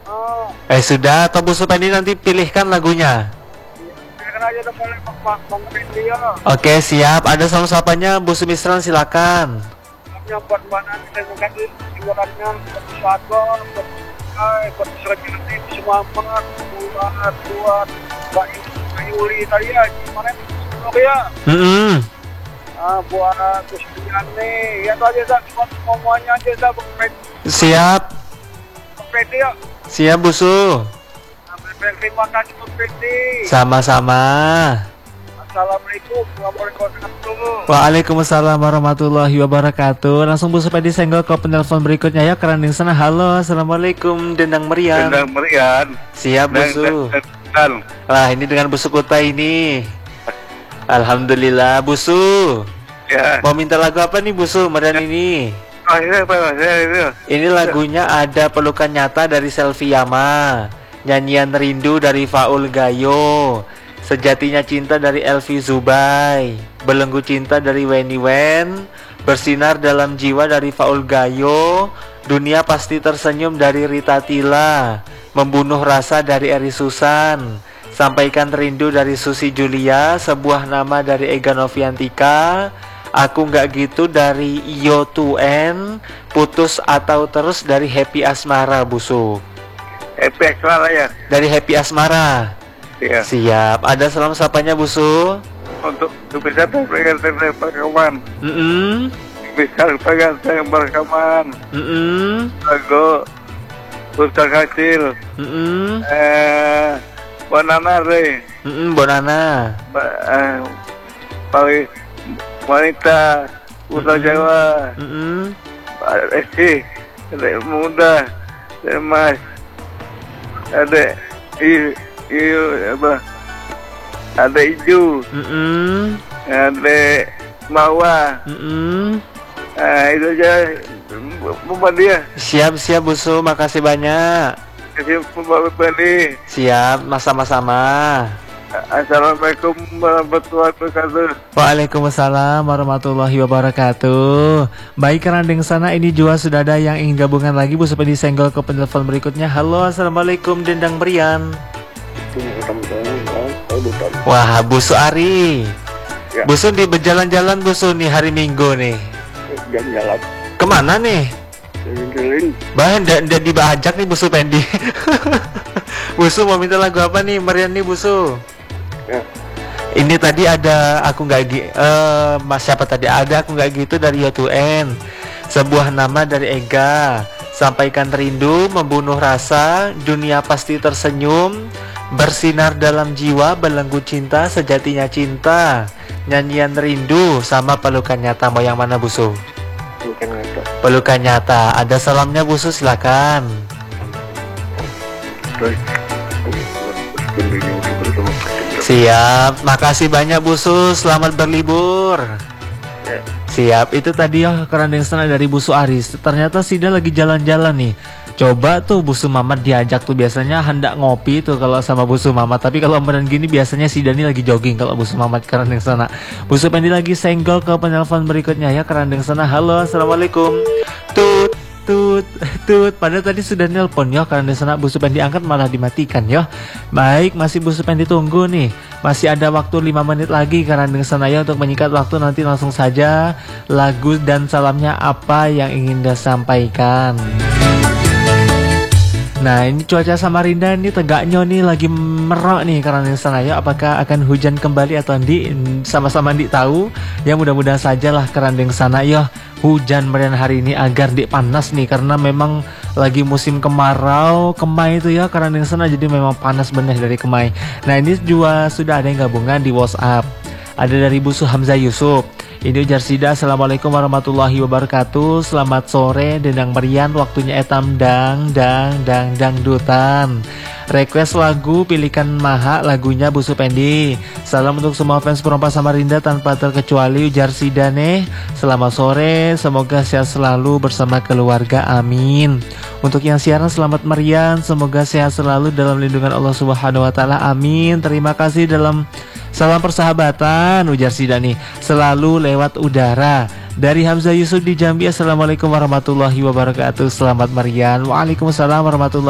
Oh, Sudah, atau Bu Supendi nanti pilihkan lagunya. silakan aja udah boleh Bang Fendi ya. Oke, siap. Ada sama-sapanya Bu Sumisran, silakan. Yang buat mana kita bukan ibaratnya bersahabat, buat serjani semua buat Mbak Yuli tadi ya, gimana ya? Buat Kustian nih, ya itu aja dah, semuanya aja dah, Bang Siap. Fendi ya. Siap, Bu Su. Terima kasih Bang Fendi. Sama-sama. Assalamualaikum warahmatullahi wabarakatuh. Waalaikumsalam warahmatullahi wabarakatuh. Langsung Bu Supendi senggol ke penelpon berikutnya ya, keranding sana. Halo, assalamualaikum, Dendang Merian. Dendang Merian. Siap, Bu Su. Lah, ini dengan Bu Su Kuta ini. Alhamdulillah, Bu Su. Ya. Mau minta lagu apa nih Bu Su, Merian ini? Ini lagunya ada Pelukan Nyata dari Selvi Yama, Nyanyian Rindu dari Faul Gayo, Sejatinya Cinta dari Elvi Zubai, Belenggu Cinta dari Weni Wen, Bersinar Dalam Jiwa dari Faul Gayo, Dunia Pasti Tersenyum dari Rita Tila, Membunuh Rasa dari Eri Susan, Sampaikan Rindu dari Susi Julia, Sebuah Nama dari Ega Noviantika, Aku Nggak Gitu dari Iyo2n, Putus Atau Terus dari Happy Asmara, Busu. Happy Asmara ya? Dari Happy Asmara. Iya. Siap. Ada salam sapanya, Busu? Untuk bisa bergantian perekaman. Bisa bergantian perekaman. Lagu Ustaz Kecil. Bonana Re. Bonana. Paling wanita Pulau Jawa. Esi, adek muda, adek mas, adek apa? Adek Iju, adek Mawa. Itu aja buat dia. Siap Busu, makasih banyak. Kasih buat Bali. Siap, sama-sama. Assalamualaikum warahmatullahi wabarakatuh. Waalaikumsalam warahmatullahi wabarakatuh. Baik, keranding sana, ini juga sudah ada yang ingin gabungan lagi. Bu Supendi senggol ke penelpon berikutnya. Halo, assalamualaikum, Dendang Merian. Wah, Bu Su Ari ya. Bu Su di berjalan-jalan, Bu Su nih hari Minggu nih. Jalan-jalan. Kemana nih? Jalan-jalan. Bahan dan dibajak nih Bu Supendi. Bu Su mau minta lagu apa nih, Merian nih Bu Su? Ya. Ini tadi ada Aku Nggak Mas siapa tadi? Ada Aku Nggak Gitu dari Iyo2n, Sebuah Nama dari Ega, Sampaikan Rindu, Membunuh Rasa, Dunia Pasti Tersenyum, Bersinar Dalam Jiwa, Belenggu Cinta, Sejatinya Cinta, Nyanyian Rindu, sama Pelukan Nyata. Mau yang mana, Bu Su? Pelukan Nyata. Pelukan Nyata. Ada salamnya, Bu Su, silakan. Siap, makasih banyak Bu Su, selamat berlibur. Siap, itu tadi ya kerandeng sana dari Bu Su Aris. Ternyata Sida lagi jalan-jalan nih. Coba tuh Bu Su Mamat diajak tuh, biasanya hendak ngopi tuh kalau sama Bu Su Mamat. Tapi kalau meren gini biasanya Sida nih lagi jogging kalau Bu Su Mamat kerandeng sana. Bu Su Pendi lagi senggol ke penelpon berikutnya ya, kerandeng sana. Halo, assalamualaikum. Tut. Padahal tadi sudah nelpon ya, karena di sana Bu Supendi angkat malah dimatikan ya. Baik, masih Bu Supendi tunggu nih. Masih ada waktu 5 menit lagi karena di sana ya, untuk menyingkat waktu. Nanti langsung saja lagu dan salamnya apa yang ingin disampaikan. Nah, ini cuaca Samarinda nih tegaknya nih lagi merok nih karena di sana ya. Apakah akan hujan kembali atau nanti sama-sama tahu ya, mudah-mudahan sajalah karena di sana ya hujan merian hari ini agar panas nih, karena memang lagi musim kemarau kemai itu ya karena di sana, jadi memang panas bener dari kemai. Nah, ini juga sudah ada yang gabungan di WhatsApp. Ada dari Bu Hamzah Yusuf. Ini ujar Sida, assalamualaikum warahmatullahi wabarakatuh. Selamat sore Dendang Merian, waktunya etam dangdutan. Request lagu pilihkan Maha, lagunya Bu Supendi. Salam untuk semua fans Perompak Samarinda tanpa terkecuali, ujar Sida nih. Selamat sore, semoga sehat selalu bersama keluarga, amin. Untuk yang siaran selamat Merian, semoga sehat selalu dalam lindungan Allah Subhanahu wa taala, amin. Terima kasih dalam salam persahabatan, ujar Sida nih, selalu lewat udara. Dari Hamzah Yusuf di Jambi, assalamualaikum warahmatullahi wabarakatuh. Selamat Merian. Waalaikumsalam warahmatullahi